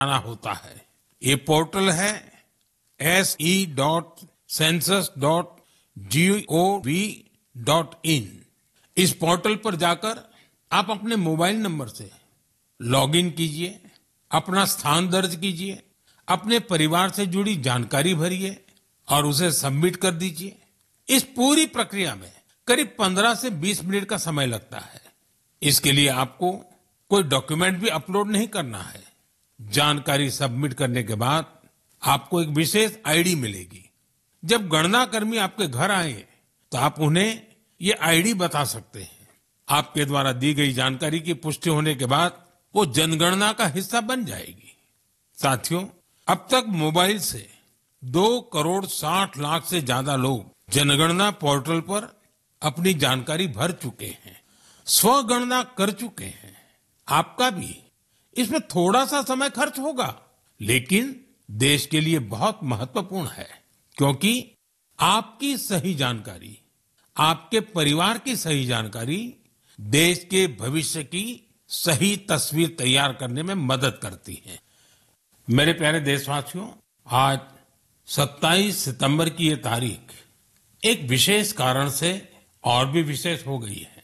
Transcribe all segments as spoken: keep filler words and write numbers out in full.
आना होता है। ये पोर्टल है S E dot census dot G O V dot in. इस पोर्टल पर जाकर आप अपने मोबाइल नंबर से लॉगिन कीजिए, अपना स्थान दर्ज कीजिए, अपने परिवार से जुड़ी जानकारी भरिए और उसे सबमिट कर दीजिए। इस पूरी प्रक्रिया में करीब पंद्रह से बीस मिनट का समय लगता है। इसके लिए आपको कोई डॉक्यूमेंट भी अपलोड नहीं करना है। जानकारी सबमिट करने के बाद आपको एक विशेष आईडी मिलेगी। जब गणना कर्मी आपके घर आए तो आप उन्हें ये आईडी बता सकते हैं। आपके द्वारा दी गई जानकारी की पुष्टि होने के बाद वो जनगणना का हिस्सा बन जाएगी। साथियों, अब तक मोबाइल से दो करोड़ साठ लाख से ज्यादा लोग जनगणना पोर्टल पर अपनी जानकारी भर चुके हैं, स्वगणना कर चुके हैं। आपका भी इसमें थोड़ा सा समय खर्च होगा, लेकिन देश के लिए बहुत महत्वपूर्ण है, क्योंकि आपकी सही जानकारी, आपके परिवार की सही जानकारी देश के भविष्य की सही तस्वीर तैयार करने में मदद करती है। मेरे प्यारे देशवासियों, आज सत्ताईस सितंबर की ये तारीख एक विशेष कारण से और भी विशेष हो गई है।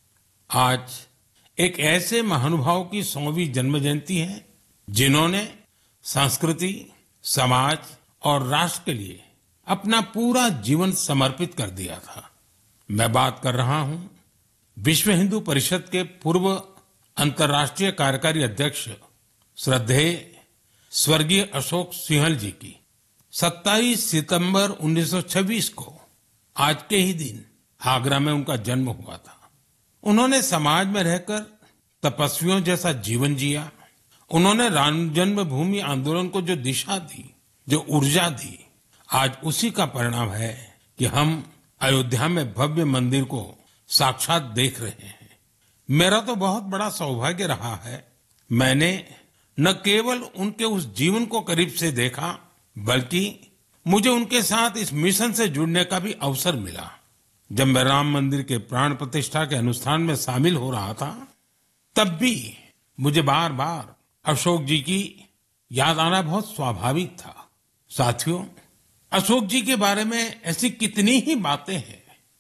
आज एक ऐसे महानुभाव की सौवीं जन्म जयंती है जिन्होंने संस्कृति, समाज और राष्ट्र के लिए अपना पूरा जीवन समर्पित कर दिया था। मैं बात कर रहा हूं विश्व हिंदू परिषद के पूर्व अंतर्राष्ट्रीय कार्यकारी अध्यक्ष श्रद्धेय स्वर्गीय अशोक सिंहल जी की। सत्ताईस सितंबर उन्नीस सौ छब्बीस को आज के ही दिन आगरा में उनका जन्म हुआ था। उन्होंने समाज में रहकर तपस्वियों जैसा जीवन जिया। उन्होंने राम जन्मभूमि आंदोलन को जो दिशा दी, जो ऊर्जा दी, आज उसी का परिणाम है कि हम अयोध्या में भव्य मंदिर को साक्षात देख रहे हैं। मेरा तो बहुत बड़ा सौभाग्य रहा है। मैंने न केवल उनके उस जीवन को करीब से देखा, बल्कि मुझे उनके साथ इस मिशन से जुड़ने का भी अवसर मिला। जब मैं राम मंदिर के प्राण प्रतिष्ठा के अनुष्ठान में शामिल हो रहा था, तब भी मुझे बार बार अशोक जी की याद आना बहुत स्वाभाविक था। साथियों, अशोक जी के बारे में ऐसी कितनी ही बातें हैं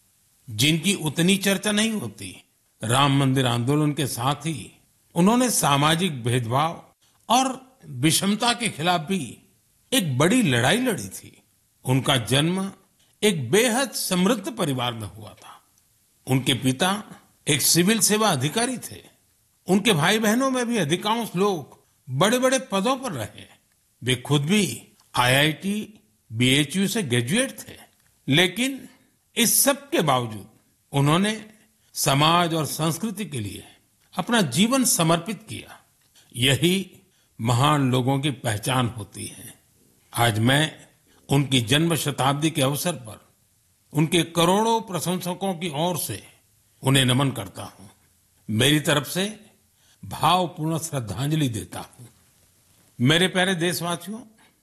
जिनकी उतनी चर्चा नहीं होती। राम मंदिर आंदोलन के साथ ही उन्होंने सामाजिक भेदभाव और विषमता के खिलाफ भी एक बड़ी लड़ाई लड़ी थी। उनका जन्म एक बेहद समृद्ध परिवार में हुआ था। उनके पिता एक सिविल सेवा अधिकारी थे। उनके भाई बहनों में भी अधिकांश लोग बड़े बड़े पदों पर रहे। वे खुद भी आई I T, B H U से ग्रेजुएट थे। लेकिन इस सब के बावजूद उन्होंने समाज और संस्कृति के लिए अपना जीवन समर्पित किया। यही महान लोगों की पहचान होती है। आज मैं उनकी जन्म शताब्दी के अवसर पर उनके करोड़ों प्रशंसकों की ओर से उन्हें नमन करता हूं। मेरी तरफ से भावपूर्ण श्रद्धांजलि देता हूं। मेरे प्यारे देशवासियों,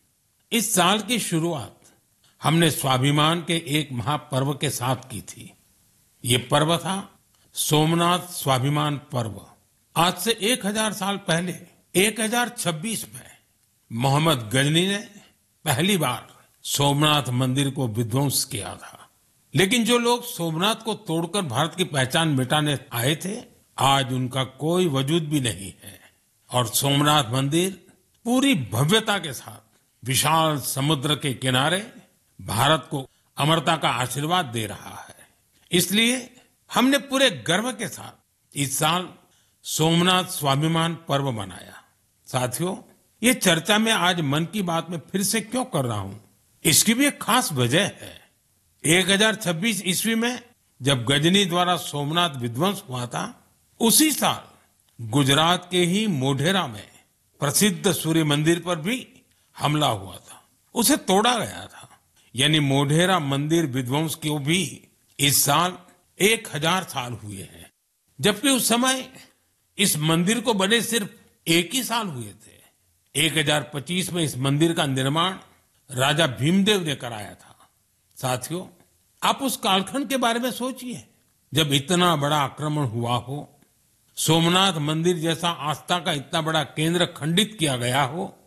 इस साल की शुरुआत हमने स्वाभिमान के एक महापर्व के साथ की थी। ये पर्व था सोमनाथ स्वाभिमान पर्व। आज से एक हजार साल पहले एक हजार छब्बीस में मोहम्मद गजनी ने पहली बार सोमनाथ मंदिर को विध्वंस किया था। लेकिन जो लोग सोमनाथ को तोड़कर भारत की पहचान मिटाने आए थे, आज उनका कोई वजूद भी नहीं है और सोमनाथ मंदिर पूरी भव्यता के साथ विशाल समुद्र के किनारे भारत को अमरता का आशीर्वाद दे रहा है। इसलिए हमने पूरे गर्व के साथ इस साल सोमनाथ स्वाभिमान पर्व मनाया। साथियों, ये चर्चा में आज मन की बात में फिर से क्यों कर रहा हूं, इसकी भी एक खास वजह है। एक हजार छब्बीस ईस्वी में जब गजनी द्वारा सोमनाथ विध्वंस हुआ था, उसी साल गुजरात के ही मोढेरा में प्रसिद्ध सूर्य मंदिर पर भी हमला हुआ था। उसे तोड़ा गया था। यानी मोढेरा मंदिर विध्वंस को भी इस साल एक हजार साल हुए हैं। जबकि उस समय इस मंदिर को बने सिर्फ एक ही साल हुए थे। एक हजार पच्चीस में इस मंदिर का निर्माण राजा भीमदेव ने कराया था। साथियों, आप उस कालखंड के बारे में सोचिए, जब इतना बड़ा आक्रमण हुआ हो, सोमनाथ मंदिर जैसा आस्था का इतना बड़ा केंद्र खंडित किया गया हो